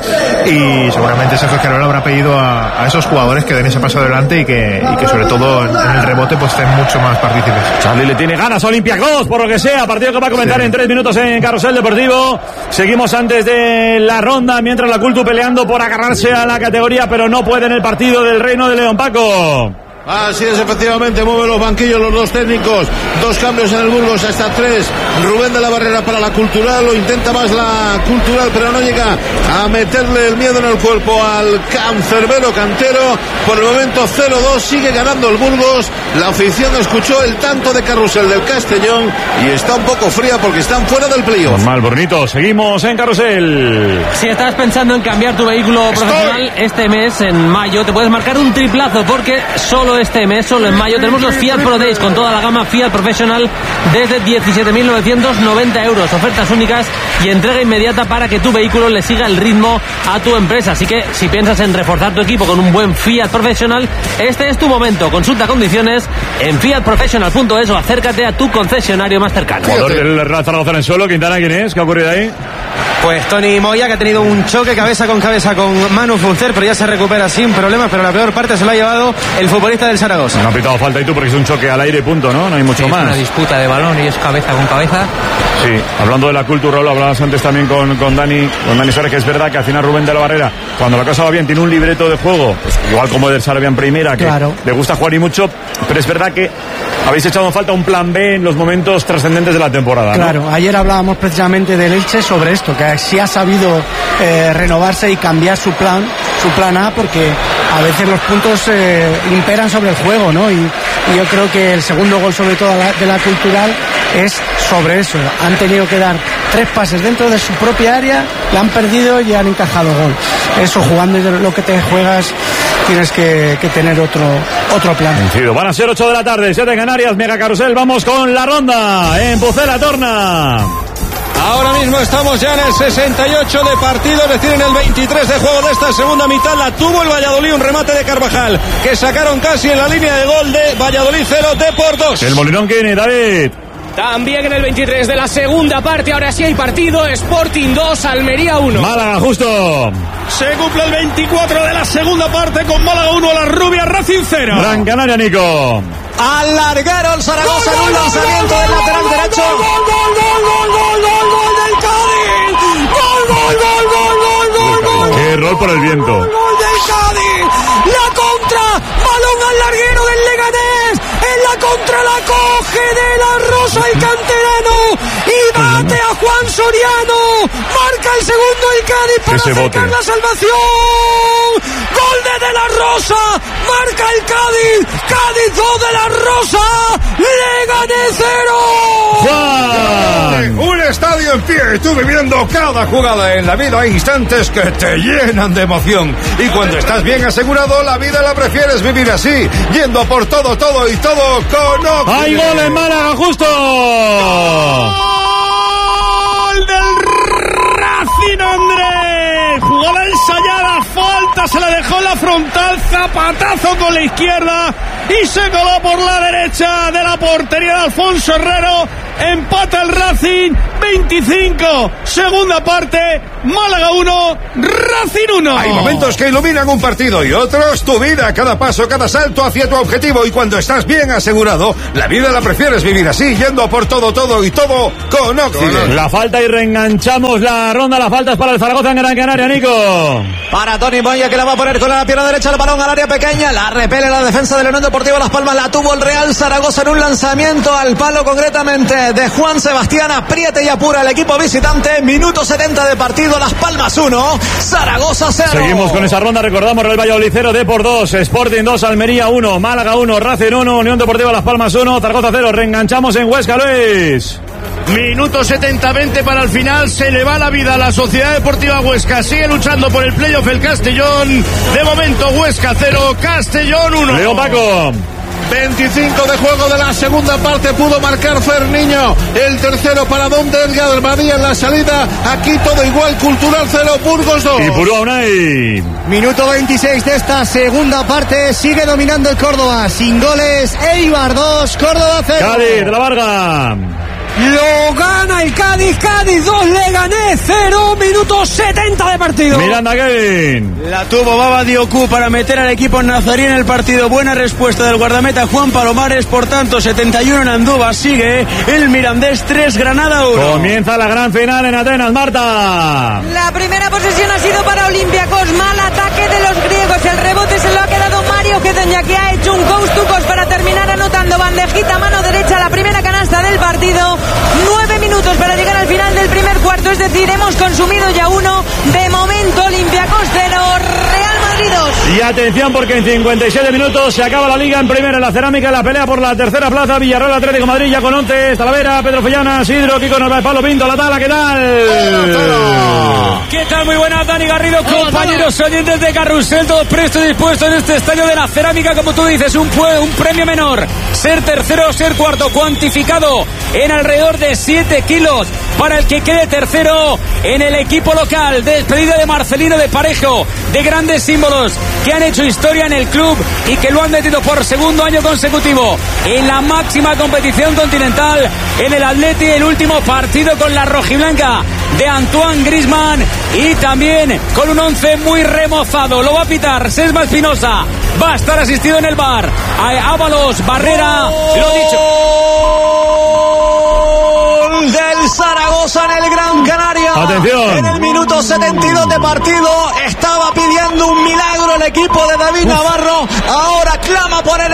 y seguramente Sergio Scariolo habrá pedido a, a esos jugadores que den ese paso adelante y que, y que sobre todo en, en el rebote pues estén mucho más partícipes. Charlie le tiene ganas a Olympiacos, por lo que sea, partido que va a comenzar sí. en tres minutos en Carrusel Deportivo. Seguimos antes de la ronda, mientras la Cultu peleando por agarrarse a la categoría, pero no puede en el partido del Reino de León. Paco. Así es, efectivamente, mueven los banquillos los dos técnicos, dos cambios en el Burgos hasta tres. Rubén de la Barrera para la Cultural, lo intenta más la Cultural, pero no llega a meterle el miedo en el cuerpo al cancerbero Cantero. Por el momento cero dos, sigue ganando el Burgos. La afición escuchó el tanto de Carrusel del Castellón y está un poco fría porque están fuera del playoff. Normal, bonito, seguimos en Carrusel. Si estás pensando en cambiar tu vehículo profesional, Estoy... este mes, en mayo, te puedes marcar un triplazo, porque solo este mes, solo en mayo, tenemos los Fiat Pro Days con toda la gama Fiat Professional desde diecisiete mil novecientos noventa euros. Ofertas únicas y entrega inmediata para que tu vehículo le siga el ritmo a tu empresa. Así que si piensas en reforzar tu equipo con un buen Fiat Professional, este es tu momento. Consulta condiciones en fiat professional punto es o acércate a tu concesionario más cercano. Jugador del Real Zaragoza en el suelo, Quintana, ¿quién es? ¿Qué ha ocurrido ahí? Pues Tony Moya, que ha tenido un choque cabeza con cabeza con Manu Funcer, pero ya se recupera sin problemas, pero la peor parte se lo ha llevado el futbolista del Zaragoza. No ha pitado falta y tú porque es un choque al aire y punto, ¿no? No hay mucho sí, más. Es una disputa de balón y es cabeza con cabeza. Sí, hablando de la cultura, lo hablabas antes también con, con Dani, con Dani Suárez, que es verdad que al final Rubén de la Barrera, cuando la cosa va bien, tiene un libreto de juego, pues igual como del Sarabia en primera, que claro. le gusta jugar y mucho, pero es verdad que habéis echado en falta un plan B en los momentos trascendentes de la temporada, ¿no? Claro, ayer hablábamos precisamente del Elche sobre esto, que sí ha sabido eh, renovarse y cambiar su plan, su plan A, porque a veces los puntos eh, imperan sobre el juego, ¿no? Y, y yo creo que el segundo gol, sobre todo de la Cultural, es sobre eso. Han tenido que dar tres pases dentro de su propia área, la han perdido y han encajado gol. Eso, jugando lo que te juegas, tienes que, que tener otro, otro plan. Van a ser ocho de la tarde, siete Canarias, Mega Carrusel. Vamos con la ronda en Pucela Torna. Ahora mismo estamos ya en el sesenta y ocho de partido, es decir, en el veintitrés de juego de esta segunda mitad. La tuvo el Valladolid, un remate de Carvajal, que sacaron casi en la línea de gol de Valladolid cero, Depor dos. El Molinón que viene, David. También en el veintitrés de la segunda parte, ahora sí hay partido. Sporting dos, Almería uno. Málaga, justo. Se cumple el veinticuatro de la segunda parte con Málaga uno, a la Rubia, Racing cero. Gran Canaria, Nico. Alargaron Zaragoza en un lanzamiento del lateral derecho. ¡Gol, gol, gol, gol, gol, gol del Cádiz! ¡Gol, gol, gol, gol, gol, gol, gol! ¡Qué error por el viento! ¡Gol del Cádiz! ¡La contra! ¡Balón al larguero del Leganés! ¡En la contra la coge de la Rosa el canterano! ¡Y bate a Juan Soriano! ¡Marca el segundo el Cádiz para acercar la salvación! ¡Gol de De la Rosa! ¡Marca el Cádiz! ¡Cádiz dos, De la Rosa! ¡Leganés cero! ¡Juan! Un estadio en pie, y tú viviendo cada jugada. En la vida hay instantes que te llenan de emoción. Y cuando estás bien asegurado, la vida la prefieres vivir así, yendo por todo, todo y todo con Oxide. ¡Hay gol en Málaga, justo! ¡Gol del Racing, Andrés! Jugada ensayada, falta, se la dejó en la frontal, zapatazo con la izquierda y se coló por la derecha de la portería de Alfonso Herrero. Empata el Racing, veinticinco, segunda parte, Málaga uno, Racing uno. Hay momentos que iluminan un partido y otros tu vida, cada paso, cada salto hacia tu objetivo. Y cuando estás bien asegurado, la vida la prefieres vivir así, yendo por todo, todo y todo con Oxide. La falta y reenganchamos la ronda. La falta es para el Zaragoza en Gran Canaria, Nico. Para Tony Moya, que la va a poner con la pierna derecha, el balón al área pequeña, la repele la defensa del Unión Deportiva Las Palmas, la tuvo el Real Zaragoza en un lanzamiento al palo, concretamente de Juan Sebastián. Apriete y apura el equipo visitante. Minuto setenta de partido, Las Palmas uno, Zaragoza cero. Seguimos con esa ronda, recordamos: Real Valladolid cero, Depor dos, Sporting dos, Almería uno, Málaga uno, Racing uno, Unión Deportiva Las Palmas uno, Zaragoza cero. Reenganchamos en Huesca, Luis. Minuto setenta, veinte para el final. Se le va la vida a la Sociedad Deportiva Huesca. Sigue luchando por el playoff el Castellón. De momento Huesca cero, Castellón uno. Leo Paco. veinticinco de juego de la segunda parte, pudo marcar Ferniño. El tercero para Don Edgar María en la salida. Aquí todo igual, Cultural cero, Burgos dos. Y Purúa Unai. Minuto veintiséis de esta segunda parte, sigue dominando el Córdoba. Sin goles, Eibar dos, Córdoba cero. Cádiz de la Varga. Lo gana el Cádiz, Cádiz dos, Leganés cero, minuto setenta de partido. Miranda Kevin. La tuvo Baba Dioku para meter al equipo nazarí en el partido. Buena respuesta del guardameta Juan Palomares. Por tanto, setenta y uno en Andúba. Sigue el Mirandés tres, Granada uno. Comienza la gran final en Atenas, Marta. La primera posesión ha sido para Olympiacos. Mal ataque de los griegos. El rebote se lo ha quedado Mario Gedeña, que ha hecho un coast to coast para terminar anotando. Bandejita, mano derecha, la primera canasta del partido. Nueve minutos para llegar al final del primer cuarto, es decir, hemos consumido ya uno. De momento, Olympiacos cero, Real Madrid dos. Y atención, porque en cincuenta y siete minutos se acaba la liga. En primera, la Cerámica, la pelea por la tercera plaza. Villarreal, Atlético Madrid ya con once. Talavera, Pedro Fellana, Sidro, Kiko Narváez, Pablo Pinto, La Tala, ¿qué tal? ¿Qué tal? Muy buena, Dani Garrido, compañeros oyentes de Carrusel, todos prestos y dispuestos en este estadio de la Cerámica. Como tú dices, un, un premio menor, ser tercero o ser cuarto, cuantificado en alrededor de siete kilos para el que quede tercero en el equipo local. Despedida de Marcelino, de Parejo, de grandes símbolos que han hecho historia en el club y que lo han metido por segundo año consecutivo en la máxima competición continental. En el Atleti, el último partido con la rojiblanca de Antoine Griezmann, y también con un once muy remozado. Lo va a pitar Sesma Espinosa, va a estar asistido en el bar a Ábalos, Barrera, lo dicho. Del Zaragoza en el Gran Canaria. Atención. En el minuto setenta y dos de partido estaba pidiendo un milagro el equipo de David Uf. Navarro. Ahora clama por él en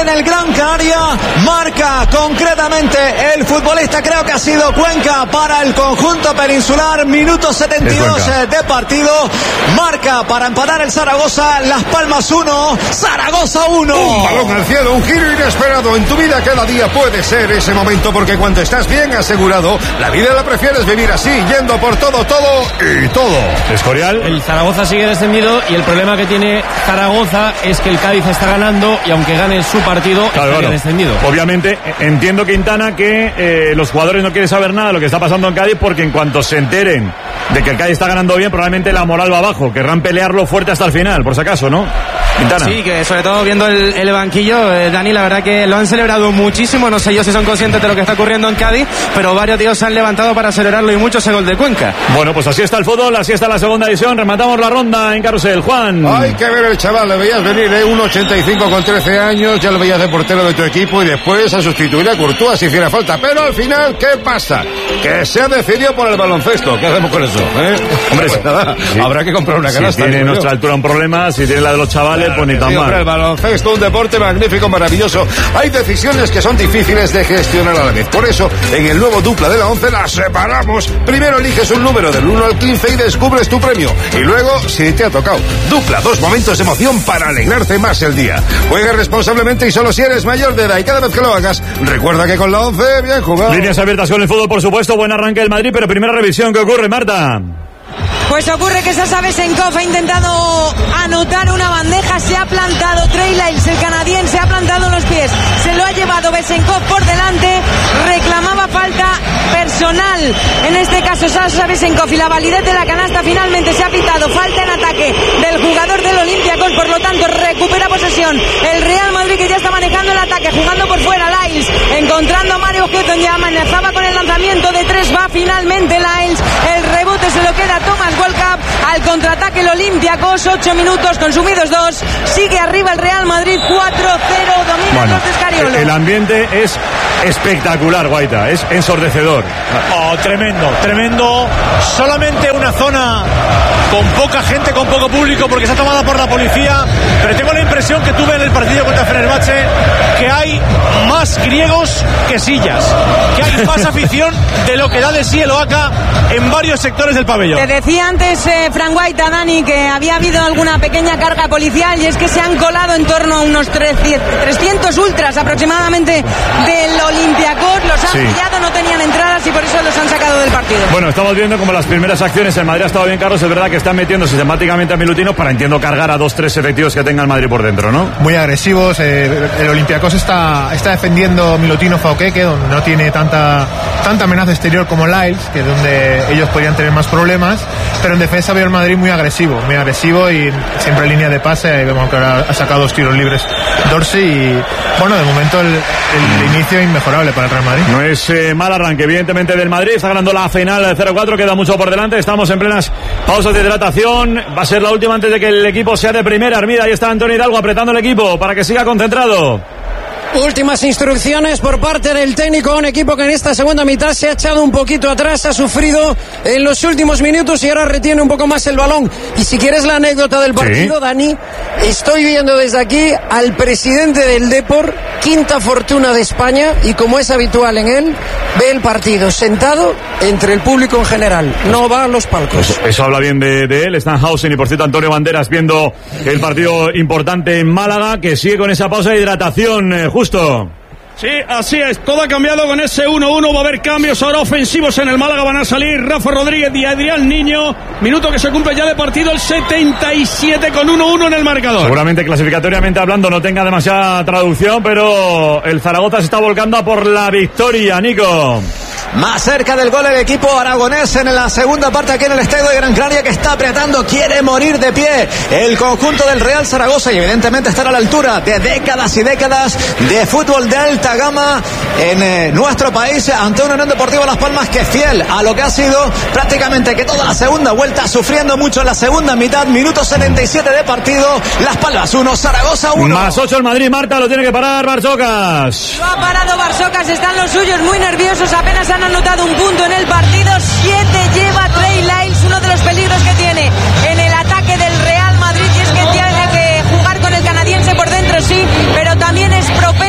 en el Gran Canaria. Marca concretamente el futbolista, creo que ha sido Cuenca para el conjunto peninsular. Minuto setenta y dos de partido. Marca para empatar el Zaragoza. Las Palmas uno, Zaragoza uno. Un balón al cielo, un giro inesperado. En tu vida cada día puede ser ese momento, porque cuando estás bien asegurado, la vida la prefieres vivir así, yendo por todo, todo y todo. Escorial. El Zaragoza sigue descendido y el problema que tiene Zaragoza es que el Cádiz está ganando y aunque gane su partido, claro, estaría claro. descendido. Obviamente, entiendo, Quintana, que eh, los jugadores no quieren saber nada de lo que está pasando en Cádiz, porque en cuanto se enteren de que el Cádiz está ganando bien, probablemente la moral va abajo. Querrán pelearlo fuerte hasta el final, por si acaso, ¿no? Quintana. Sí, que sobre todo viendo el, el banquillo, eh, Dani, la verdad que lo han celebrado muchísimo. No sé yo si son conscientes de lo que está ocurriendo en Cádiz, pero varios tíos se han levantado para celebrarlo y mucho ese gol de Cuenca. Bueno, pues así está el fútbol, así está la segunda división. Rematamos la ronda en Carrusel. Juan. Hay que ver el chaval, le veías venir, ¿eh? uno ochenta y cinco con trece años, ya lo veías de portero de tu equipo y después a sustituir a Courtois si hiciera falta. Pero al final, ¿qué pasa? Que se ha decidido por el baloncesto. ¿Qué hacemos con eso? ¿Eh? Hombre, pues nada, sí. Habrá que comprar una canasta. Si tiene nuestra altura un problema, si tiene la de los chavales, claro, pues ni tan sí, mal. Hombre, el baloncesto, un deporte magnífico, maravilloso. Hay decisiones que son difíciles de gestionar a la vez. Por eso, en el nuevo dupla de la once las separamos. Primero eliges un número del uno al quince y descubres tu premio. Y luego, si te ha tocado, dupla, dos momentos de emoción para alegrarte más el día. Juega responsablemente y solo si eres mayor de edad. Y cada vez que lo hagas, recuerda que con la once, bien jugado. Líneas abiertas con el fútbol, por supuesto. Buen arranque del Madrid, pero primera revisión. ¿Qué ocurre, Marta? Pues ocurre que Sasa Besenkov ha intentado anotar una bandeja, se ha plantado Trey Lyles, el canadiense, ha plantado los pies, se lo ha llevado Besenkov por delante, reclamaba falta personal, en este caso Sasa Besenkov, y la validez de la canasta finalmente se ha pitado, falta en ataque del jugador del Olympiacos, por lo tanto recupera posesión el Real Madrid, que ya está manejando el ataque, jugando por fuera. Lyles encontrando a Mario Getton, ya amenazaba con el lanzamiento de tres, va finalmente Lyles, el rebote se lo queda Thomas Walkup, al contraataque el Olympiacos, ocho minutos consumidos dos, sigue arriba el Real Madrid, cuatro cero, domina bueno, los de Scariolo. El ambiente es espectacular, Guaita, es ensordecedor. Oh, tremendo, tremendo. Solamente una zona con poca gente, con poco público, porque está tomada por la policía, pero tengo la impresión que tuve en el partido contra Fenerbahce que hay más griegos que sillas, que hay más afición de lo que da de sí el Oaca en varios sectores del pabellón. Te decía antes, eh, Fran Guaita, Dani, que había habido alguna pequeña carga policial, y es que se han colado en torno a unos trescientos ultras aproximadamente del Olympiacos, los han sí. pillado, no tenían entradas y por eso los han sacado del partido. Bueno, estamos viendo como las primeras acciones en Madrid ha estado bien, Carlos, es verdad que están metiendo sistemáticamente a milutinos para, entiendo, cargar a dos, tres efectivos que tenga el Madrid por dentro, ¿no? Muy agresivos, eh, el Olympiacos está, está defendiendo Milutino Fauqueque, donde no tiene tanta, tanta amenaza exterior como Lyles, que es donde ellos podrían tener más problemas, pero en defensa veo el Madrid muy agresivo, muy agresivo y siempre en línea de pase. Vemos que ahora ha sacado dos tiros libres Dorsey y, bueno, de momento el, el inicio inmejorable para el Real Madrid. No es eh, mal arranque, evidentemente, del Madrid. Está ganando la final de cero cuatro, queda mucho por delante. Estamos en plenas pausas de hidratación. Va a ser la última antes de que el equipo sea de primera. Armida, ahí está Antonio Hidalgo apretando el equipo para que siga concentrado. Últimas instrucciones por parte del técnico, un equipo que en esta segunda mitad se ha echado un poquito atrás, ha sufrido en los últimos minutos y ahora retiene un poco más el balón. Y si quieres la anécdota del partido, sí. Dani, estoy viendo desde aquí al presidente del Depor, quinta fortuna de España, y como es habitual en él, ve el partido sentado entre el público en general, no va a los palcos. Eso, eso habla bien de, de él, Stanhausen y por cierto Antonio Banderas viendo el partido importante en Málaga, que sigue con esa pausa de hidratación, eh, justo. Sí, así es, todo ha cambiado con ese uno uno, va a haber cambios ahora ofensivos en el Málaga, van a salir Rafa Rodríguez y Adrián Niño, minuto que se cumple ya de partido, el setenta y siete con uno uno en el marcador. Seguramente clasificatoriamente hablando no tenga demasiada traducción, pero el Zaragoza se está volcando a por la victoria, Nico. Más cerca del gol el equipo aragonés en la segunda parte aquí en el estadio de Gran Canaria, que está apretando, quiere morir de pie el conjunto del Real Zaragoza y evidentemente estar a la altura de décadas y décadas de fútbol de alta gama en eh, nuestro país ante una Unión Deportiva Las Palmas que es fiel a lo que ha sido prácticamente que toda la segunda vuelta, sufriendo mucho en la segunda mitad, minuto setenta y siete de partido, Las Palmas uno, Zaragoza uno. Más ocho el Madrid, Marta, lo tiene que parar Barsocas. Lo ha parado Barsocas, están los suyos muy nerviosos, apenas han anotado un punto en el partido, siete lleva Trey Lyles, uno de los peligros que tiene en el ataque del Real Madrid, y es que tiene que jugar con el canadiense por dentro, sí, pero también es propenso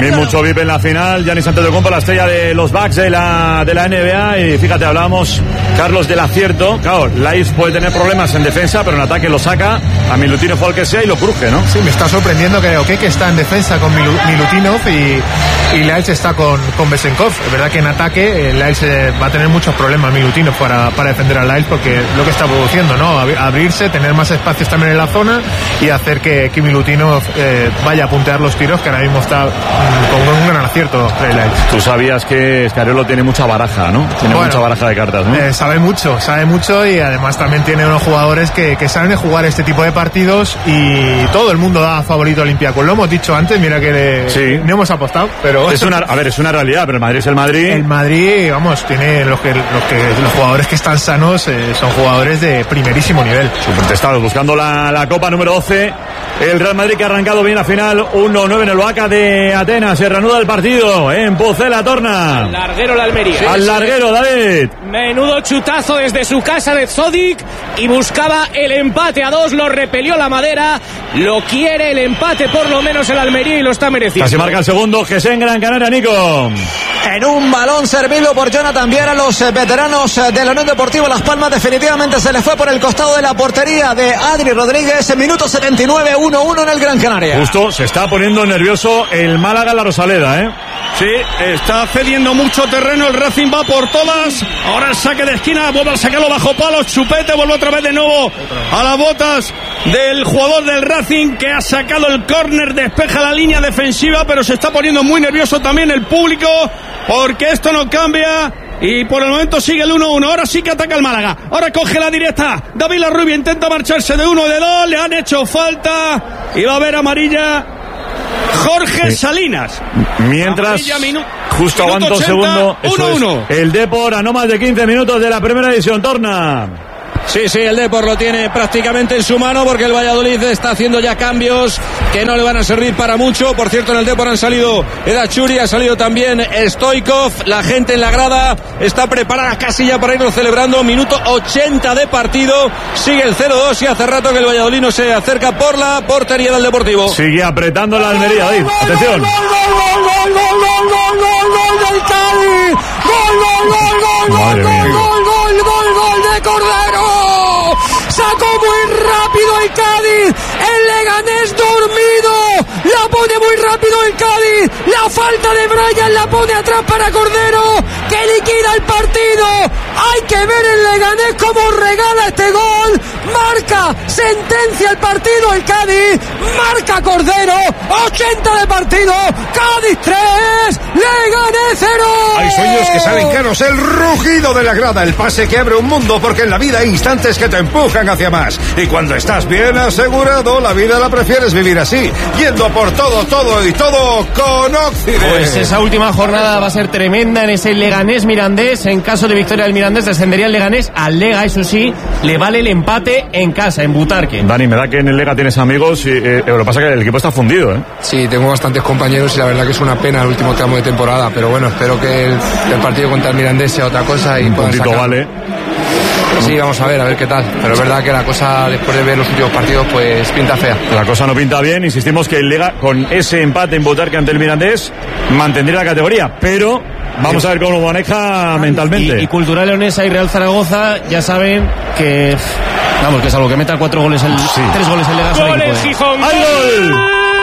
También mucho V I P en la final. Giannis Antetokounmpo, la estrella de los Bucks de la, de la N B A. Y fíjate, hablábamos, Carlos, del acierto. Claro, Laiz puede tener problemas en defensa, pero en ataque lo saca. A Milutinov o al que sea y lo cruje, ¿no? Sí, me está sorprendiendo que Okeke está en defensa con Milutinov y, y Laiz está con, con Besenkov. Es verdad que en ataque eh, Laiz eh, va a tener muchos problemas Milutinov para, para defender a Laiz, porque lo que está produciendo, ¿no? Abrirse, tener más espacios también en la zona y hacer que, que Milutinov eh, vaya a puntear los tiros, que ahora mismo está mm, con un gran acierto Laiz. Tú sabías que Scariolo tiene mucha baraja, ¿no? Tiene bueno, mucha baraja de cartas, ¿no? Eh, sabe mucho, sabe mucho y además también tiene unos jugadores que, que saben jugar este tipo de partidos y todo el mundo da favorito a Olympiacos. Lo hemos dicho antes, mira que le, sí. no hemos apostado, pero... Es una, a ver, es una realidad, pero el Madrid es el Madrid. El Madrid, vamos, tiene los que los, que, los jugadores que están sanos eh, son jugadores de primerísimo nivel. Súper testados, buscando la, la Copa número doce. El Real Madrid que ha arrancado bien la final, uno nueve en el Oaca de Atenas. Se reanuda el partido en Pucela Torna. Al larguero la Almería. Sí, Al sí. larguero, David. Menudo chutazo desde su casa de Zodic y buscaba el empate a dos, lo repelió la madera, lo quiere el empate por lo menos el Almería y lo está mereciendo. Casi marca el segundo, Gesen Gran Canaria, Nico. En un balón servido por Jonathan Viera, los veteranos de la Unión Deportiva Las Palmas definitivamente se les fue por el costado de la portería de Adri Rodríguez. Minuto setenta y nueve, uno uno en el Gran Canaria. Justo se está poniendo nervioso el Málaga La Rosaleda, ¿eh? Sí, está cediendo mucho terreno, el Racing va por todas. Ahora el saque de esquina, vuelve a sacarlo bajo palos, Chupete, vuelve otra vez de nuevo a las botas del jugador del Racing que ha sacado el córner, despeja la línea defensiva, pero se está poniendo muy nervioso también el público porque esto no cambia. Y por el momento sigue el uno uno. Ahora sí que ataca el Málaga. Ahora coge la directa. David Larrubia intenta marcharse de uno de dos. Le han hecho falta. Y va a haber amarilla Jorge sí. Salinas. Mientras, minu- justo aguanto un segundo. uno uno. El Depor a no más de quince minutos de la primera edición. Torna. Sí, sí, el Depor lo tiene prácticamente en su mano porque el Valladolid está haciendo ya cambios que no le van a servir para mucho. Por cierto, en el Depor han salido Eda Churi, ha salido también Stoikov. La gente en la grada está preparada casi ya para irlo celebrando. Minuto ochenta de partido. Sigue el cero dos y hace rato que el Valladolid no se acerca por la portería del Deportivo. Sigue apretando la Almería, David. Atención. ¡Gol, gol, gol, gol, gol, gol, gol, gol del Cádiz! ¡Gol, gol, gol, gol, gol, gol, gol, gol, gol, gol de Cordero! Sacó muy rápido el Cádiz, el Leganés dormido, la pone muy rápido el Cádiz, la falta de Brian la pone atrás para Cordero, que liquida el partido. Hay que ver el Leganés cómo regala este gol, marca, sentencia el partido el Cádiz, marca Cordero, ochenta de partido, Cádiz tres, Leganés cero. Hay sueños que salen caros, el rugido de la grada, el pase que abre un mundo, porque en la vida hay instantes que te empujan hacia más. Y cuando estás bien asegurado, la vida la prefieres vivir así, yendo por todo, todo y todo con Occident. Pues esa última jornada va a ser tremenda en ese Leganés Mirandés. En caso de victoria del Mirandés, descendería el Leganés al Lega. Eso sí, le vale el empate en casa, en Butarque. Dani, me da que en el Lega tienes amigos, y, eh, lo que pasa es que el equipo está fundido, ¿eh? Sí, tengo bastantes compañeros y la verdad que es una pena el último tramo de temporada, pero bueno, espero que el, el partido contra el Mirandés sea otra cosa y un puedan puntito sacar. Vale. Sí, vamos a ver, a ver qué tal. Pero es verdad que la cosa, después de ver los últimos partidos, pues pinta fea. La cosa no pinta bien. Insistimos que el Lega, con ese empate en Butarque ante el Mirandés, mantendría la categoría. Pero vamos a ver cómo lo maneja mentalmente. Y, y Cultural Leonesa y Real Zaragoza ya saben que... Vamos, que es algo que meta cuatro goles el... Sí. Tres goles el Lega. ¡Gol el Gijón! ¡Al gol!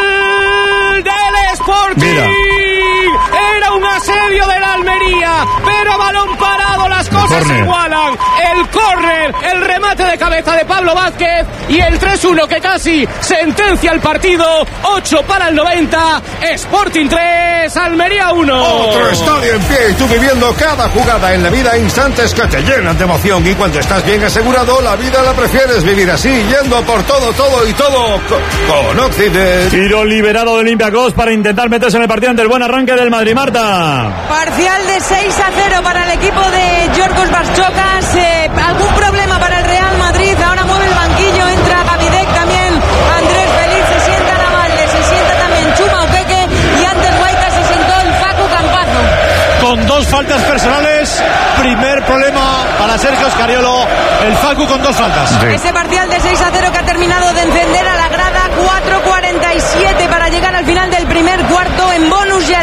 ¡Del Sporting! Mira. Era un asedio de la Almería, pero balón parado, las cosas se igualan. El córner, el remate de cabeza de Pablo Vázquez y el tres uno que casi sentencia el partido. ocho para el noventa, Sporting tres, Almería uno. Otro estadio en pie y tú viviendo cada jugada. En la vida, instantes que te llenan de emoción, y cuando estás bien asegurado, la vida la prefieres vivir así, yendo por todo, todo y todo con, con Occident. Tiro liberado de Olympiacos para intentar meterse en el partido ante el buen arranque del Madrid. Marta. Parcial de seis a cero para el equipo de Yorgos Barchocas. Eh, algún problema para el Real Madrid. Ahora mueve el banquillo, entra Gavidec también. Andrés Feliz, se sienta Navalde, se sienta también Chuma Okeke y antes Guaita se sentó el Facu Campazo. Con dos faltas personales, primer problema para Sergio Scariolo, el Facu con dos faltas. Sí. Ese parcial de seis a cero que ha terminado de encender a la grada. Cuatro cuarenta y siete para llegar al final del primer cuarto. En bonus ya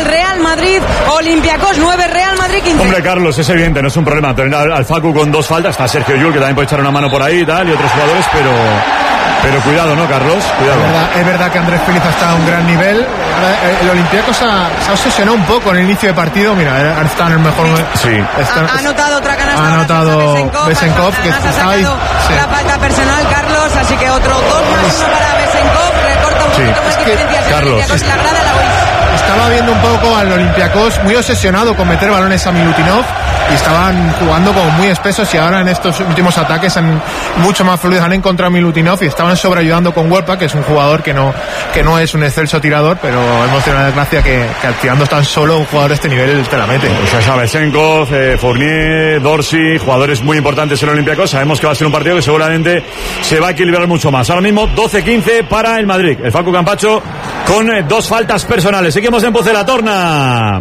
Olympiacos, nueve Real Madrid, quince. Hombre, Carlos, es evidente, no es un problema tener al, al Facu con dos faltas, está Sergio Llull, que también puede echar una mano por ahí y tal, y otros jugadores, pero pero cuidado, ¿no, Carlos? Cuidado. Es verdad, es verdad que Andrés Félix está a un gran nivel. El Olympiacos ha, se ha obsesionado un poco en el inicio de partido. Mira, está en el mejor. Sí. Está, ha, ha anotado otra canasta. Ha anotado Besenkov, que está ahí. Sí. La falta personal, Carlos, así que otro dos más uno para Besenkov, recorta un sí. poquito más es diferencias. Que, Carlos, es la grada, la estaba viendo un poco al Olympiacos muy obsesionado con meter balones a Milutinov y estaban jugando como muy espesos, y ahora en estos últimos ataques han mucho más fluidos, han encontrado a Milutinov y estaban sobreayudando con Wolpa, que es un jugador que no que no es un excelso tirador, pero hemos tenido la desgracia que, que tirando tan solo un jugador de este nivel te la mete. Pues ya sabes, Besenkov, eh, Fournier, Dorsey, jugadores muy importantes en el Olympiacos. Sabemos que va a ser un partido que seguramente se va a equilibrar mucho más. Ahora mismo doce quince para el Madrid. El Facu Campacho con eh, dos faltas personales. Seguimos en Poce la Torna.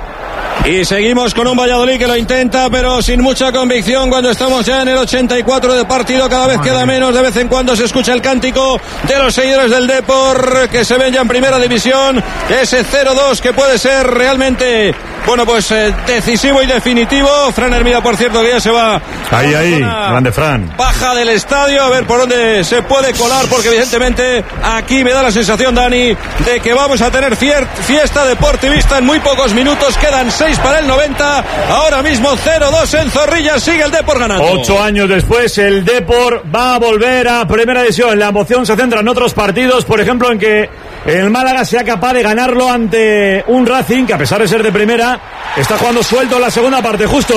Y seguimos con un Valladolid que lo intenta, pero sin mucha convicción, cuando estamos ya en el ochenta y cuatro de partido. Cada vez queda menos, de vez en cuando se escucha el cántico de los seguidores del Depor, que se ven ya en primera división. Ese cero dos que puede ser realmente, bueno, pues eh, decisivo y definitivo. Fran Hermida, por cierto, que ya se va. Ahí, ahí, grande Fran. Baja del estadio, a ver por dónde se puede colar, porque evidentemente aquí me da la sensación, Dani, de que vamos a tener fiesta deportivista en muy pocos minutos. Quedan seis para el noventa. Ahora mismo cero dos en Zorrilla. Sigue el Depor ganando. Ocho años después, el Depor va a volver a primera división. La emoción se centra en otros partidos, por ejemplo, en que el Málaga sea capaz de ganarlo ante un Racing que, a pesar de ser de primera, está jugando suelto en la segunda parte, justo.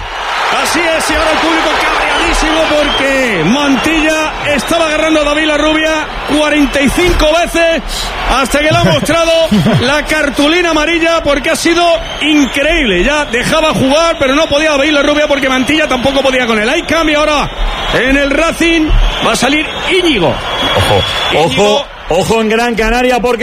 Así es, y ahora el público cabreadísimo porque Mantilla estaba agarrando a David Larrubia cuarenta y cinco veces hasta que le ha mostrado la cartulina amarilla, porque ha sido increíble. Ya dejaba jugar, pero no podía David Larrubia porque Mantilla tampoco podía con él. Hay cambio ahora en el Racing. Va a salir Íñigo. Ojo, Íñigo. ojo, ojo en Gran Canaria, porque